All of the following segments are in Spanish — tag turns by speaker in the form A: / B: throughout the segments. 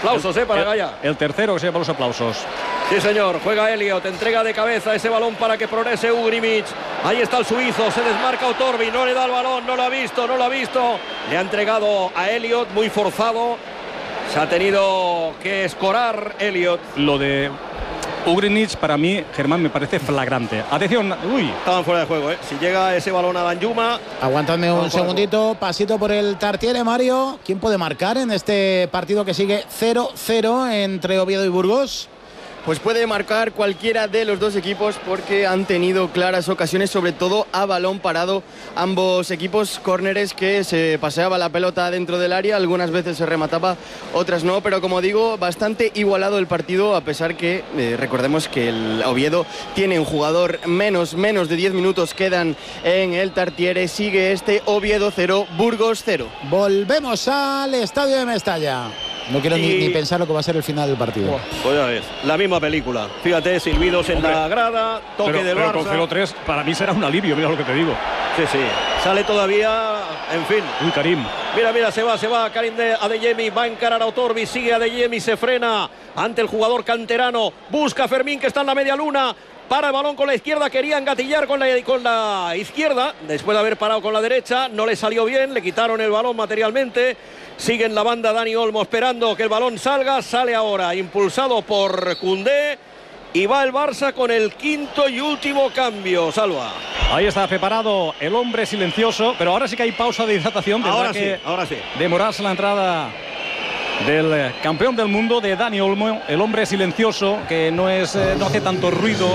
A: Aplausos, para Gaya.
B: El tercero que se lleva los aplausos.
A: Sí, señor. Juega Elliot. Entrega de cabeza ese balón para que progrese Ugrimic. Ahí está el suizo. Se desmarca Otorbi. No le da el balón. No lo ha visto. Le ha entregado a Elliot. Muy forzado. Se ha tenido que escorar Elliot.
B: Lo de Ugrinic, para mí, Germán, me parece flagrante. Atención. Uy.
A: Estaban fuera de juego, ¿eh? Si llega ese balón a Danjuma.
C: Aguantadme un segundito. Pasito por el Tartiere, Mario. ¿Quién puede marcar en este partido que sigue 0-0 entre Oviedo y Burgos?
D: Pues puede marcar cualquiera de los dos equipos porque han tenido claras ocasiones, sobre todo a balón parado. Ambos equipos, córneres que se paseaba la pelota dentro del área, algunas veces se remataba, otras no, pero como digo, bastante igualado el partido, a pesar que recordemos que el Oviedo tiene un jugador menos de 10 minutos quedan en el Tartiere. Sigue este Oviedo 0, Burgos 0.
C: Volvemos al estadio de Mestalla. No quiero ni pensar lo que va a ser el final del partido.
A: Pues ya ves, la misma película. Fíjate, silbidos en la grada, toque del Barça.
B: Pero con 0-3 para mí será un alivio, mira lo que te digo.
A: Sí. Sale todavía, en fin.
B: Uy, Karim.
A: Mira, se va Karim Adeyemi, va a encarar a Otorbi, sigue Adeyemi, se frena ante el jugador canterano. Busca a Fermín, que está en la media luna. Para el balón con la izquierda, quería engatillar con la izquierda, después de haber parado con la derecha, no le salió bien, le quitaron el balón materialmente. Sigue en la banda Dani Olmo esperando que el balón salga, sale ahora, impulsado por Koundé, y va el Barça con el quinto y último cambio, Salva.
B: Ahí está preparado el hombre silencioso, pero ahora sí que hay pausa de hidratación.
A: Ahora sí.
B: Demorarse la entrada del campeón del mundo, de Dani Olmo, el hombre silencioso, que no hace tanto ruido,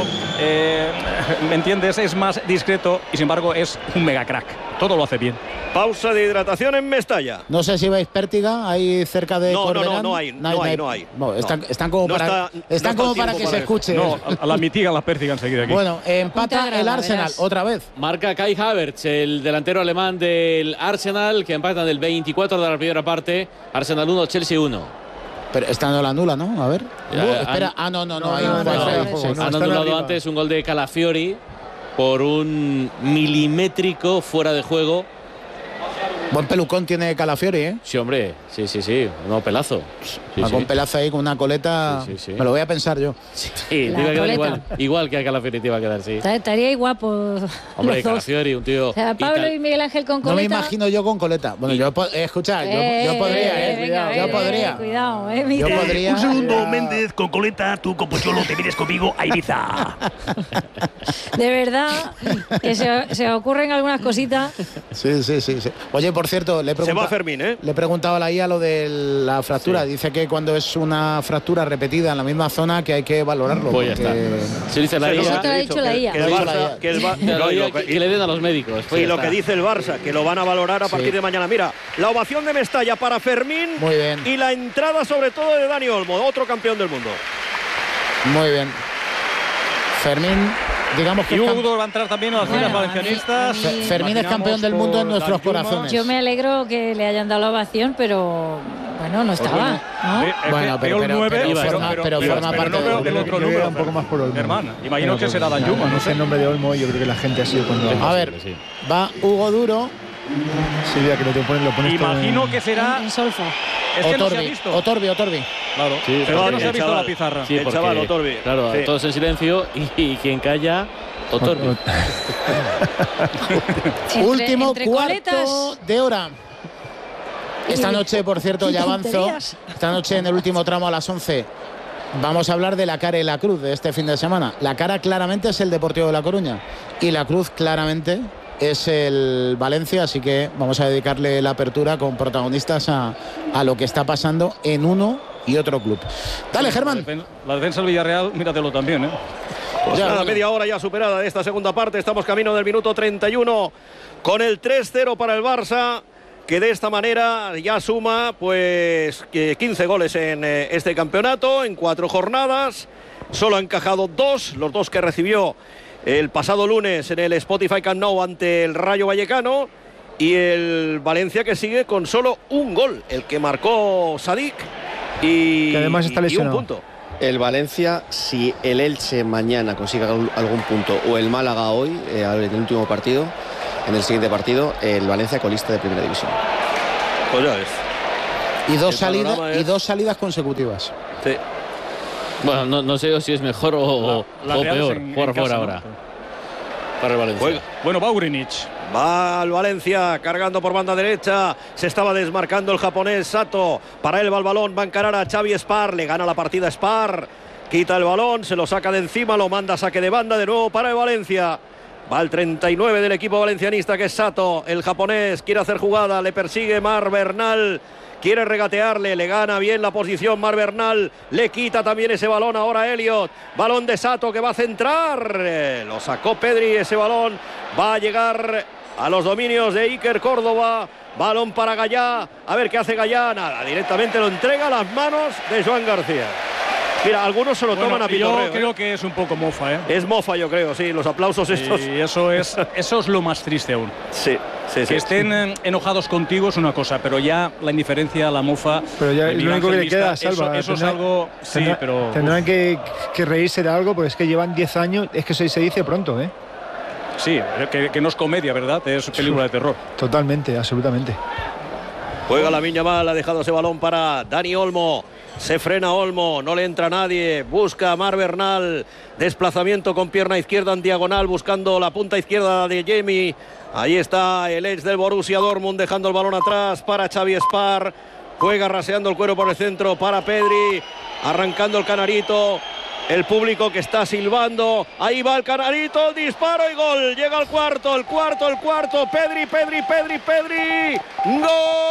B: ¿me entiendes? Es más discreto y sin embargo es un mega crack. Todo lo hace bien.
A: Pausa de hidratación en Mestalla.
C: No sé si veis Pértiga ahí cerca de Corberán.
A: No hay.
C: No, están como para que se escuche.
B: No, a la mitigan la Pértiga enseguida aquí.
C: Bueno, empata el Arsenal otra vez.
E: Marca Kai Havertz, el delantero alemán del Arsenal, que empatan del 24 de la primera parte. Arsenal 1, Chelsea 1.
C: Pero esta no la anula, ¿no? A ver. Espera. No.
E: Han anulado antes un gol de Calafiori por un milimétrico fuera de juego.
C: Buen pelucón tiene Calafiori, ¿eh?
E: Sí, hombre. Sí. No, pelazo.
C: Con pelazo ahí, con una coleta.
E: Sí.
C: Me lo voy a pensar yo.
E: Sí, te iba a quedar igual que a Calafiori te iba a quedar, sí.
F: Estaría guapo.
E: Hombre, Calafiori, un tío.
F: O sea, Pablo y Miguel Ángel con coleta.
C: No me imagino yo con coleta. Bueno, yo podría, yo podría.
F: Cuidado,
C: Yo podría.
B: Un segundo, Méndez, con coleta, tú con Pocholo te vienes conmigo a Ibiza.
F: De verdad, que se ocurren algunas cositas.
C: Sí. Oye, por cierto,
A: se va Fermín, ¿eh?
C: Le he preguntado a la IA lo de la fractura. Sí. Dice que cuando es una fractura repetida en la misma zona que hay que valorarlo.
E: Pues ya está. Se dice la IA.
F: Eso te lo ha dicho la IA.
E: Que le den a los médicos.
A: Y lo que dice el Barça, que lo van a valorar a partir de mañana. Mira, la ovación de Mestalla para Fermín.
C: Muy bien.
A: Y la entrada sobre todo de Dani Olmo, otro campeón del mundo.
C: Muy bien. Fermín, digamos que...
B: Y Hugo va a entrar también a las filas valencianistas.
C: Fermín es campeón del mundo en nuestros corazones.
F: Yo me alegro que le hayan dado la ovación, pero bueno, no estaba, ¿no?
C: Bueno, pero forma parte
B: del otro número.
G: Un poco más por Olmo.
B: Hermano, imagino que será Danjuma, no sé.
G: El nombre de Olmo, yo creo que la gente ha sido cuando...
C: A ver, va Hugo Duro.
G: Sí, ya que lo pones
B: imagino que será
F: en solfa.
B: Es que no se ha visto.
C: Otorbi.
B: Claro,
E: sí,
B: pero que no se ha visto la pizarra.
E: Sí,
A: el chaval Otorbi.
E: Claro,
A: sí.
E: Todos en silencio y quien calla, Otorbi.
C: Último cuarto de hora. Esta noche, por cierto, ya avanzo. Esta noche, en el último tramo a las 11, vamos a hablar de la cara y la cruz de este fin de semana. La cara claramente es el Deportivo de La Coruña y la cruz claramente es el Valencia, así que vamos a dedicarle la apertura con protagonistas a lo que está pasando en uno y otro club. Dale, Germán.
B: La defensa del Villarreal, míratelo también, ¿eh?
A: Pues ya, nada, media hora ya superada de esta segunda parte. Estamos camino del minuto 31 con el 3-0 para el Barça, que de esta manera ya suma pues 15 goles en este campeonato en 4 jornadas. Solo ha encajado 2, los 2 que recibió el pasado lunes en el Spotify Camp Nou ante el Rayo Vallecano, y el Valencia que sigue con solo un gol, el que marcó Sadik, y,
G: que además está lesionado.
A: Y un punto.
D: El Valencia, si el Elche mañana consigue algún punto o el Málaga hoy, en el último partido, en el siguiente partido, el Valencia colista de primera división.
A: Pues ya ves.
C: Y dos salidas consecutivas.
A: Sí.
E: Bueno, no sé si es mejor o peor por fuera ahora. Para el Valencia.
B: Bueno, Baurinic.
A: Va al Valencia, cargando por banda derecha. Se estaba desmarcando el japonés Sato. Para él va el balón, va a encarar a Xavi Spar. Le gana la partida Spar. Quita el balón, se lo saca de encima, lo manda a saque de banda de nuevo para el Valencia. Va el 39 del equipo valencianista, que es Sato. El japonés quiere hacer jugada, le persigue Mar Bernal. Quiere regatearle, le gana bien la posición Mar Bernal, le quita también ese balón ahora Elliot. Balón de Sato que va a centrar. Lo sacó Pedri, ese balón va a llegar a los dominios de Iker Córdoba. Balón para Gallá, a ver qué hace Gallá. Nada, directamente lo entrega a las manos de Joan García. Mira, algunos se lo toman a pitorreo.
B: Yo creo que es un poco mofa, ¿eh?
A: Es mofa, yo creo, sí, los aplausos estos.
B: Y eso es lo más triste aún.
A: Sí.
B: Que estén enojados contigo es una cosa, pero ya la indiferencia, la mofa.
G: Pero ya lo único que le queda, Salva.
B: Eso es algo. Sí, pero.
G: Tendrán que reírse de algo, porque es que llevan 10 años. Es que eso se dice pronto, ¿eh?
B: Sí, que no es comedia, ¿verdad? Es película de terror.
G: Totalmente, absolutamente.
A: Juega Lamine Yamal, ha dejado ese balón para Dani Olmo. Se frena Olmo, no le entra nadie, busca a Mar Bernal, desplazamiento con pierna izquierda en diagonal, buscando la punta izquierda de Jamie. Ahí está el ex del Borussia Dortmund, dejando el balón atrás para Xavi Spar. Juega raseando el cuero por el centro para Pedri, arrancando el Canarito. El público que está silbando, ahí va el Canarito, disparo y gol. Llega el cuarto. Pedri. ¡Gol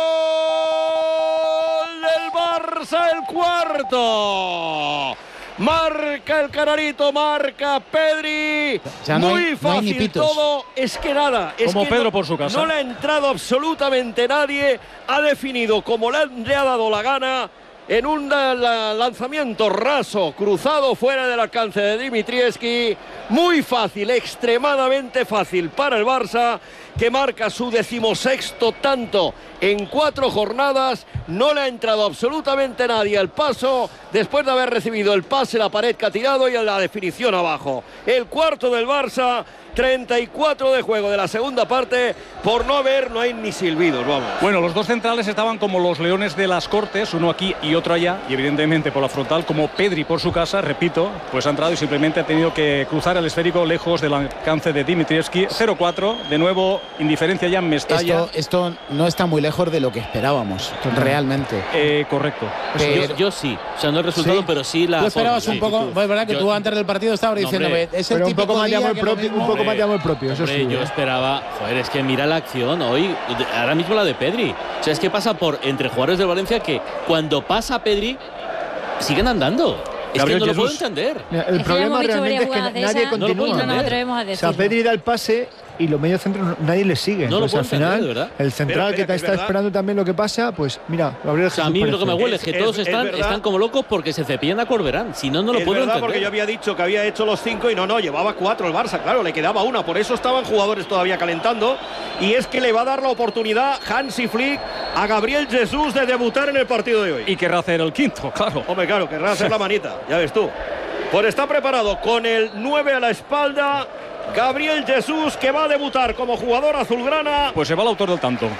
A: del Barça, el cuarto! Marca el Canarito, marca Pedri. Muy fácil todo. Es que nada.
B: Como Pedro por su casa.
A: No le ha entrado absolutamente nadie. Ha definido como le ha dado la gana. En un lanzamiento raso, cruzado fuera del alcance de Dimitrievski. Muy fácil, extremadamente fácil para el Barça, que marca su 16º tanto en 4 jornadas. No le ha entrado absolutamente nadie al paso, después de haber recibido el pase, la pared que ha tirado y la definición abajo. El cuarto del Barça, 34 de juego de la segunda parte. Por no hay ni silbidos, vamos.
B: Bueno, los dos centrales estaban como los leones de las Cortes, uno aquí y otro allá, y evidentemente por la frontal, como Pedri por su casa, repito, pues ha entrado y simplemente ha tenido que cruzar el esférico lejos del alcance de Dimitrievski. 0-4, de nuevo indiferencia ya en Mestalla.
C: Esto no está muy lejos de lo que esperábamos, realmente.
B: Correcto.
E: Yo sí, o sea, no el resultado,
C: ¿sí?
E: pero sí la.
C: Tú esperabas un poco, es verdad que tú antes del partido estabas diciendo, es el típico día que
G: un poco más de amor propio, eso sí.
E: Yo esperaba, es que mira la acción hoy, ahora mismo la de Pedri. O sea, es que pasa por entre jugadores del Valencia que cuando pasa Pedri siguen andando. Es que no lo puedo entender.
G: Mira, el problema realmente es que nadie continúa.
F: No nos atrevemos a decirlo.
G: O sea, Pedri da el pase y los medios centros nadie le sigue.
E: No
G: pues
E: lo
G: al final,
E: entender,
G: el central que está esperando también lo que pasa, pues mira, Gabriel Jesús.
E: A mí lo que me huele es que todos están como locos porque se cepillan a Corberán. Si no, no lo puedo entender.
A: Porque yo había dicho que había hecho los 5 y no, llevaba 4 el Barça, claro, le quedaba una. Por eso estaban jugadores todavía calentando. Y es que le va a dar la oportunidad Hansi Flick a Gabriel Jesús de debutar en el partido de hoy.
B: Y querrá hacer el quinto, claro.
A: Hombre, claro, querrá hacer la manita, ya ves tú. Pues está preparado con el 9 a la espalda. Gabriel Jesús, que va a debutar como jugador azulgrana.
B: Pues se va el autor del tanto.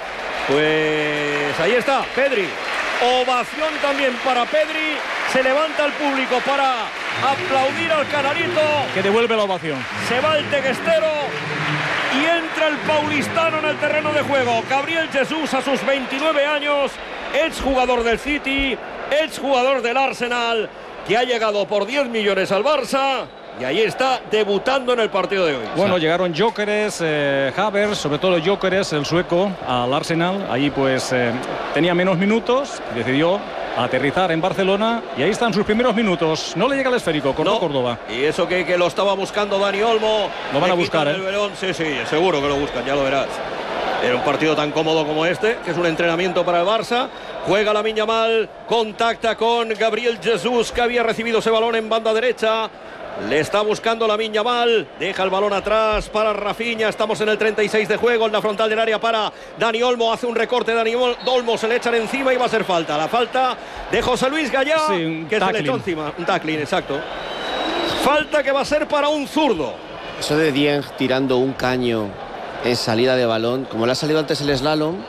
A: Pues ahí está, Pedri. Ovación también para Pedri. Se levanta el público para aplaudir al Canarito.
B: Que devuelve la ovación.
A: Se va el teguestero y entra el paulistano en el terreno de juego. Gabriel Jesús, a sus 29 años, exjugador del City, exjugador del Arsenal, que ha llegado por 10 millones al Barça. Y ahí está, debutando en el partido de hoy.
B: Bueno, llegaron Gyökeres, Havertz, sobre todo Gyökeres, el sueco, al Arsenal. Ahí pues tenía menos minutos, decidió aterrizar en Barcelona y ahí están sus primeros minutos. No le llega el esférico, Córdoba.
A: Y eso que lo estaba buscando Dani Olmo.
B: Lo van a buscar,
A: el Verón. Sí, seguro que lo buscan, ya lo verás. Era un partido tan cómodo como este, que es un entrenamiento para el Barça. Juega Lamine Yamal, contacta con Gabriel Jesús, que había recibido ese balón en banda derecha. Le está buscando Lamine Yamal, deja el balón atrás para Rafinha. Estamos en el 36 de juego, en la frontal del área para Dani Olmo. Hace un recorte Dani Olmo, se le echan encima y va a ser falta. La falta de José Luis Gallá, que se le echó encima. Un tackling, exacto. Falta que va a ser para un zurdo.
H: Eso de Dieng tirando un caño en salida de balón, como le ha salido antes el slalom,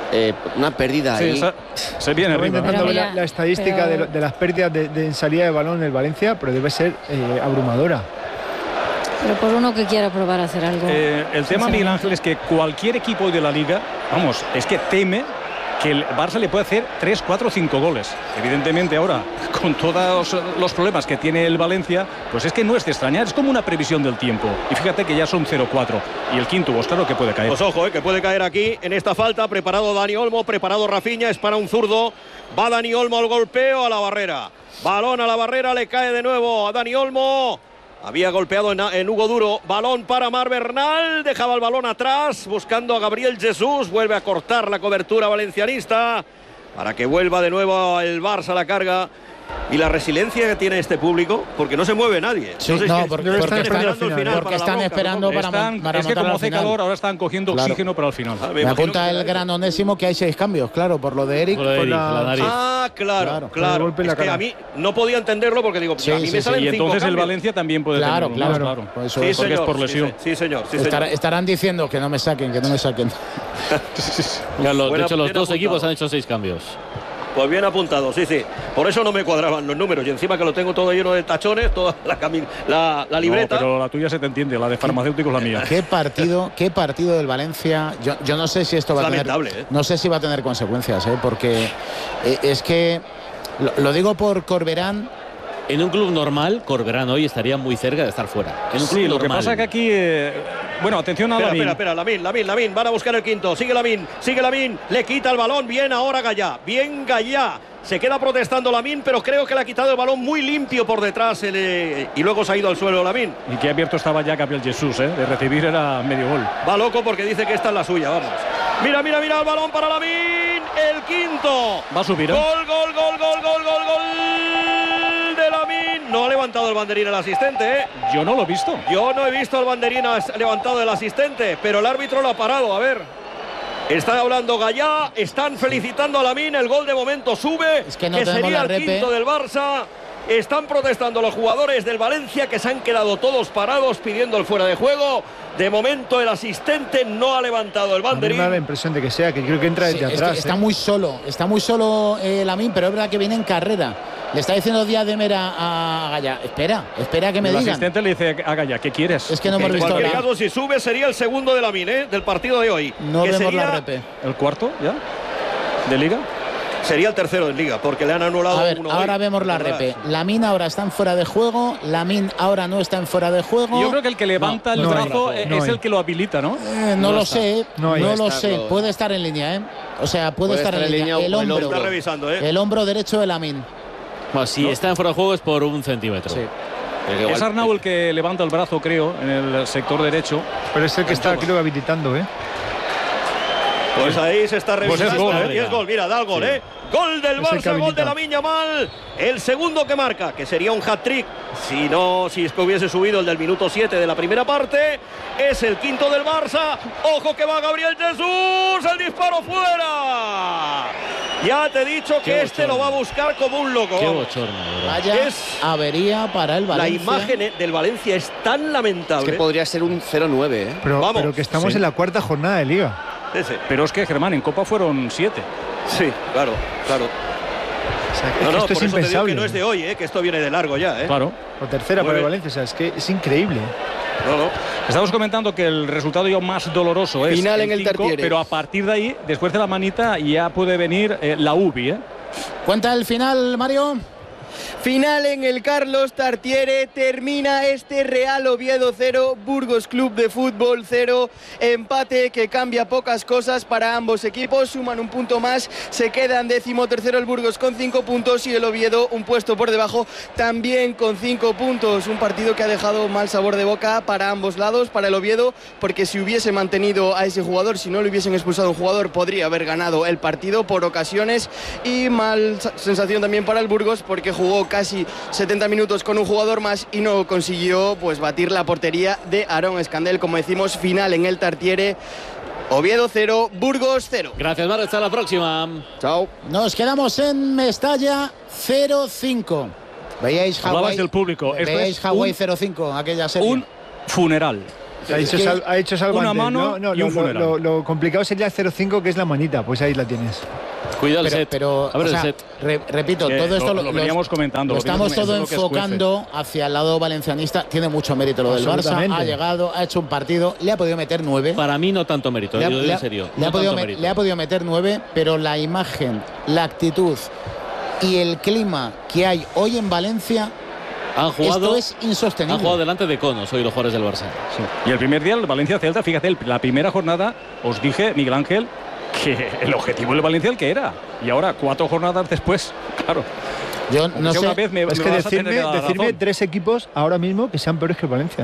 H: una pérdida ahí.
B: Se viene arriba.
G: Intentando ver la estadística de las pérdidas de salida de balón en el Valencia, pero debe ser abrumadora.
F: Pero por uno que quiera probar a hacer algo.
B: El tema, Miguel Ángel, es que cualquier equipo de la Liga, vamos, es que teme que el Barça le puede hacer 3, 4, 5 goles. Evidentemente ahora, con todos los problemas que tiene el Valencia, pues es que no es de extrañar, es como una previsión del tiempo. Y fíjate que ya son 0-4. Y el quinto, pues claro que puede caer.
A: Pues ojo, que puede caer aquí en esta falta. Preparado Dani Olmo, preparado Rafinha, es para un zurdo. Va Dani Olmo al golpeo, a la barrera. Balón a la barrera, le cae de nuevo a Dani Olmo. Había golpeado en Hugo Duro. Balón para Mar Bernal. Dejaba el balón atrás, buscando a Gabriel Jesús. Vuelve a cortar la cobertura valencianista para que vuelva de nuevo el Barça a la carga. Y la resiliencia que tiene este público, porque no se mueve nadie.
C: Sí, porque están esperando para
B: es que como hace calor, ahora están cogiendo oxígeno para el final.
C: Me apunta el gran Onésimo que hay 6 cambios, claro, por lo de Eric.
A: Claro. Es que a mí no podía entenderlo porque digo, a mí me salen 5
B: y entonces el Valencia también puede tener
C: claro.
B: Porque es por lesión.
A: Sí, señor.
C: Estarán diciendo que no me saquen, de
E: hecho, los dos equipos han hecho 6 cambios.
A: Pues bien apuntado, sí. Por eso no me cuadraban los números. Y encima que lo tengo todo lleno de tachones, toda la libreta.
B: No, pero la tuya se te entiende, la de farmacéuticos la mía.
C: Qué partido del Valencia. Yo no sé si esto va a tener. No sé si va a tener consecuencias, porque es que lo digo por Corberán.
E: En un club normal, Corberán hoy estaría muy cerca de estar fuera. En un club
B: lo que pasa es que aquí... bueno, atención a Lamin.
A: Espera, Lamin. Van a buscar el quinto. Sigue Lamin. Le quita el balón. Bien ahora Gallá. Bien Gallá. Se queda protestando Lamin, pero creo que le ha quitado el balón muy limpio por detrás. Y luego se ha ido al suelo Lamin.
B: Y que abierto estaba ya Gabriel Jesús, de recibir era medio gol.
A: Va loco porque dice que esta es la suya, vamos. Mira el balón para Lamin. El quinto.
B: Va a subir,
A: Gol de Lamin. No ha levantado el banderín el asistente,
B: Yo no lo he visto.
A: Yo no he visto el banderín levantado del asistente, pero el árbitro lo ha parado, a ver. Está hablando Gallá, están felicitando a Lamin, el gol de momento sube,
C: es que
A: sería el quinto del Barça. Están protestando los jugadores del Valencia, que se han quedado todos parados pidiendo el fuera de juego. De momento el asistente no ha levantado el banderín.
G: Me da la impresión de que creo que entra desde atrás.
C: Está muy solo Lamin, pero es verdad que viene en carrera. Le está diciendo Díaz de Mera a Gallá, espera que me digan.
B: El asistente le dice a Gallá, ¿qué quieres?
C: Es que no hemos visto.
A: En cualquier caso, si sube sería el segundo de Lamin, del partido de hoy.
C: No vemos la repe.
B: ¿El cuarto ya? ¿De Liga?
A: Sería el tercero de Liga, porque le han anulado uno.
C: Ahora
A: hoy.
C: vemos la repe. Lamin ahora está en fuera de juego. Lamin ahora no está en fuera de juego.
B: Yo creo que el que levanta el brazo es el que lo habilita, ¿no?
C: No lo sé. No lo sé.
A: Claro.
C: Puede estar en línea, O sea, puede estar en línea. El hombro.
A: Está revisando,
C: El hombro derecho de Lamin.
E: Bueno, si está en fuera de juego es por 1 centímetro.
C: Sí.
B: Es Arnau el que levanta el brazo, creo, en el sector derecho.
G: Pero es el que está, creo, habilitando,
A: Pues ahí se está revisando.
B: Pues es gol,
A: y es gol, mira, da el gol, Gol del Barça, gol de Lamine Yamal. El segundo que marca, que sería un hat-trick. Si es que hubiese subido el del minuto 7 de la primera parte. Es el quinto del Barça. Ojo que va Gabriel Jesús. El disparo fuera. Ya te he dicho que este lo va a buscar como un loco.
E: Qué bochorno.
C: Vaya avería para el Valencia.
A: La imagen del Valencia es tan lamentable.
H: Es que podría ser un 0-9,
G: Pero que estamos en la cuarta jornada de Liga.
B: Pero es que, Germán, en Copa fueron 7.
A: Sí, claro.
G: O sea,
A: esto
G: es impensable.
A: Te digo que no es de hoy, que esto viene de largo ya.
B: Claro.
G: O tercera para el Valencia, o sea, es que es increíble.
A: No.
B: Estamos comentando que el resultado ya más doloroso es
D: final en el
B: 5,
D: Tartiere.
B: pero a partir de ahí, después de la manita, ya puede venir la UBI.
C: ¿Cuenta el final, Mario?
D: Final en el Carlos Tartiere, termina este Real Oviedo 0, Burgos Club de Fútbol 0, empate que cambia pocas cosas para ambos equipos, suman un punto más, se queda en 13º el Burgos con 5 puntos y el Oviedo un puesto por debajo también con 5 puntos, un partido que ha dejado mal sabor de boca para ambos lados, para el Oviedo, porque si hubiese mantenido a ese jugador, si no le hubiesen expulsado a un jugador, podría haber ganado el partido por ocasiones, y mal sensación también para el Burgos, porque jugó casi 70 minutos con un jugador más y no consiguió batir la portería de Aarón Escandel. Como decimos, final en el Tartiere, Oviedo 0, Burgos 0.
E: Gracias, Mar, hasta la próxima.
D: Chao.
C: Nos quedamos en Mestalla 0-5. ¿Veíais
B: Hablabas
C: Hawái?
B: del público.
C: ¿Veíais Hawái 0-5, aquella serie?
B: Un funeral.
G: Ha hecho salvo
B: una
G: antes,
B: mano
G: ¿no?
B: y un funeral.
G: Lo complicado sería el 0-5, que es la manita. Pues ahí la tienes.
E: Cuidado el set.
C: Pero,
E: a ver
C: o sea,
E: el set.
C: Repito, todo esto
B: lo veníamos comentando.
C: Lo estamos todo
B: lo que
C: enfocando hacia el lado valencianista. Tiene mucho mérito lo del Barça. Ha llegado, ha hecho un partido, le ha podido meter 9.
E: Para mí no tanto mérito, lo digo en serio.
C: Le ha podido meter 9, pero la imagen, la actitud y el clima que hay hoy en Valencia, esto es insostenible.
E: Han jugado delante de conos hoy los jugadores del Barça.
B: Sí. Y el primer día el Valencia-Celta, fíjate, la primera jornada os dije, Miguel Ángel, que el objetivo del Valencia el que era. Y ahora, 4 jornadas después, claro.
C: Yo no sé.
B: Una vez
G: es que decirme 3 equipos ahora mismo que sean peores que el Valencia.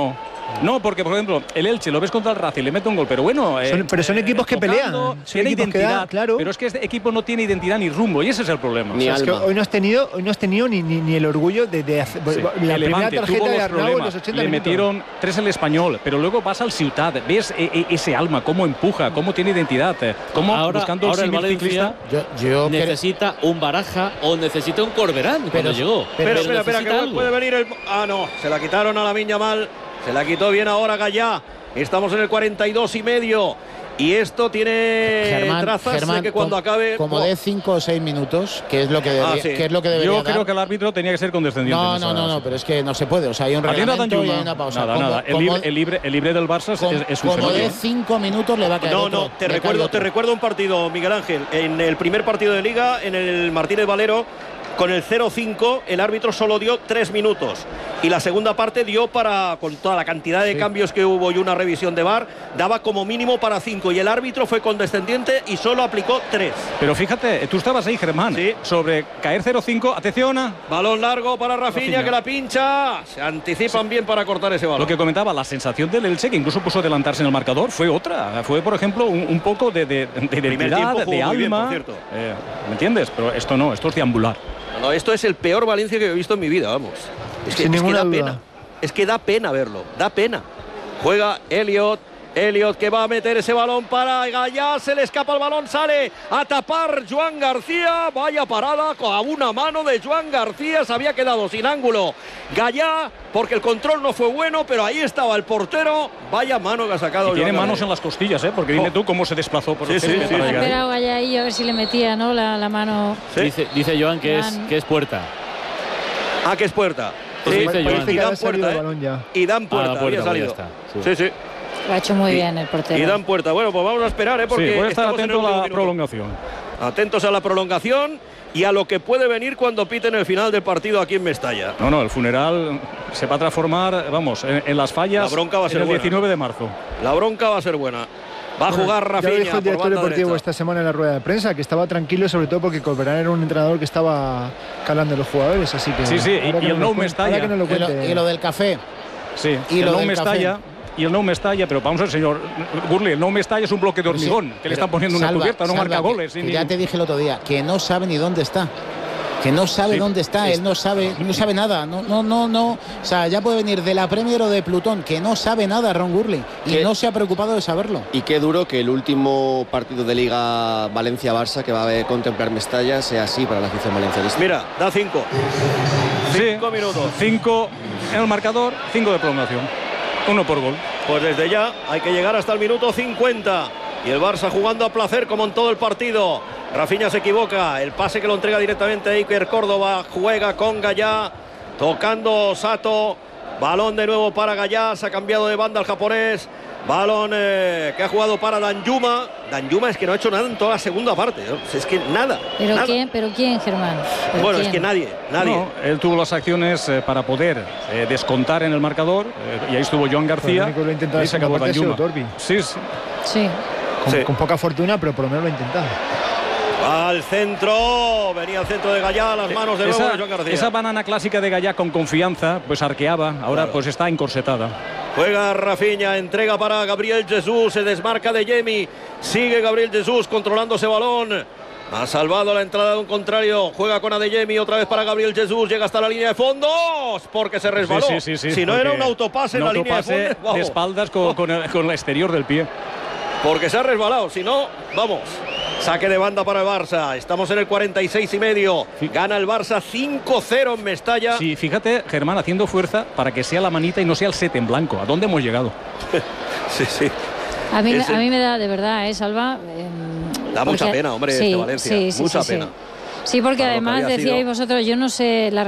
B: No, porque por ejemplo, el Elche lo ves contra el Racing, le mete un gol, pero bueno.
G: Pero son equipos que pelean.
B: Tiene identidad,
G: claro.
B: Pero es que este equipo no tiene identidad ni rumbo, y ese es el problema.
G: Es que hoy no has tenido ni el orgullo de hacer. La primera tarjeta de Arnau en los 80
B: le
G: minutos.
B: metieron 3 el Español, pero luego vas al Ciutat, ves ese alma, cómo empuja, cómo tiene identidad, cómo buscando
E: el
B: Valencia
E: necesita un Baraja o necesita un Corberán cuando llegó.
A: Pero espera, que puede venir el. No, se la quitaron a Lamine Yamal. Se la quitó bien ahora Gallá. Estamos en el 42,5. Y esto tiene trazas de que cuando acabe.
C: Como de 5 o 6 minutos, que es lo que debería.
B: Yo creo que el árbitro tenía que ser condescendiente.
C: No, pero es que no se puede. O sea, hay un reglamento y hay una pausa.
B: Nada. El libre del Barça es un
C: como
B: fenómeno.
C: de 5 minutos le va a caer.
A: Te recuerdo un partido, Miguel Ángel. En el primer partido de Liga, en el Martínez Valero, con el 0-5, el árbitro solo dio 3 minutos. Y la segunda parte dio con toda la cantidad de cambios que hubo y una revisión de VAR, daba como mínimo para 5. Y el árbitro fue condescendiente y solo aplicó 3.
B: Pero fíjate, tú estabas ahí, Germán, sobre caer 0-5. Atención.
A: Balón largo para Rafinha, que la pincha. Se anticipan bien para cortar ese balón.
B: Lo que comentaba, la sensación del Elche, que incluso puso adelantarse en el marcador, fue otra. Fue, por ejemplo, un poco de identidad, de alma.
A: Bien, por cierto.
B: ¿Me entiendes? Pero esto no, esto es deambular.
A: No, esto es el peor Valencia que he visto en mi vida, vamos. Es que da pena. Es que da pena verlo, da pena. Juega Elliot que va a meter ese balón para Gallá, se le escapa el balón, sale a tapar Joan García. Vaya parada a una mano de Joan García, se había quedado sin ángulo Gallá, porque el control no fue bueno, pero ahí estaba el portero. Vaya mano que ha sacado.
B: Y tiene manos en las costillas, porque dime tú cómo se desplazó por el
F: césped. Ha esperado Gallá ahí a ver si le metía, ¿no? la mano.
E: Dice Joan que es puerta.
A: Que es puerta.
E: Dice Joan.
A: Y dan puerta, había salido. Sí.
F: Lo ha hecho muy bien el portero.
A: Y dan puerta. Bueno, pues vamos a esperar, porque
B: voy a estar atento a la prolongación.
A: Atentos a la prolongación y a lo que puede venir cuando piten el final del partido aquí en Mestalla.
B: No, el funeral se va a transformar, en las fallas.
A: La bronca va a ser
B: el
A: buena.
B: 19 de marzo.
A: La bronca va a ser buena. Va a jugar Rafinha.
G: Ya dijo el director deportivo
A: derecha
G: esta semana en la rueda de prensa que estaba tranquilo, sobre todo porque Corberán era un entrenador que estaba calando a los jugadores, así que.
B: Sí, y el no Mestalla.
C: Y lo del café.
B: Sí, y el no Mestalla. Y el no Mestalla, pero vamos a ver, señor Gurley, el no Mestalla es un bloque de hormigón que le están poniendo una cubierta, no marca goles.
C: Ya te dije el otro día que no sabe ni dónde está. Que no sabe dónde está, él no sabe nada. No. O sea, ya puede venir de la Premier o de Plutón, que no sabe nada Ron Gurley y no se ha preocupado de saberlo.
H: Y qué duro que el último partido de Liga Valencia-Barça que va a contemplar Mestalla sea así para la afición valencianista.
A: Mira, da 5. 5 minutos.
B: 5 en el marcador, 5 de prolongación. 1 por gol.
A: Pues desde ya hay que llegar hasta el minuto 50. Y el Barça jugando a placer como en todo el partido. Rafinha se equivoca. El pase que lo entrega directamente a Iker Córdoba. Juega con Gallá. Tocando Sato. Balón de nuevo para Gallá. Se ha cambiado de banda el japonés. Balón que ha jugado para Danjuma. Danjuma es que no ha hecho nada en toda la segunda parte. Es que nada.
F: ¿Pero quién, Germán?
A: Bueno,
F: ¿quién?
A: Es que nadie.
B: No, él tuvo las acciones para poder descontar en el marcador. Y ahí estuvo Joan García.
G: Y se acabó Danjuma.
F: Sí.
G: Con poca fortuna, pero por lo menos lo ha intentado.
A: Al centro, venía al centro de Gallá, las manos de nuevo de Joan García.
B: Esa banana clásica de Gallá con confianza, pues arqueaba, ahora pues está encorsetada.
A: Juega Rafinha, entrega para Gabriel Jesús, se desmarca de Yemi, sigue Gabriel Jesús controlando ese balón. Ha salvado la entrada de un contrario. Juega con Adeyemi, otra vez para Gabriel Jesús. Llega hasta la línea de fondos porque se resbaló.
B: Sí,
A: si no era un autopase en la línea de fondos.
B: Wow. De espaldas con el exterior del pie.
A: Porque se ha resbalado. Si no, vamos. Saque de banda para el Barça. Estamos en el 46,5. Gana el Barça 5-0 en Mestalla.
B: Sí, fíjate, Germán, haciendo fuerza para que sea la manita y no sea el 7 en blanco. ¿A dónde hemos llegado?
A: Sí.
F: A mí me da, de verdad, Salva.
A: Da mucha pena, hombre,
F: sí,
A: Valencia. Mucha pena.
F: Sí, porque además decíais vosotros, yo no sé la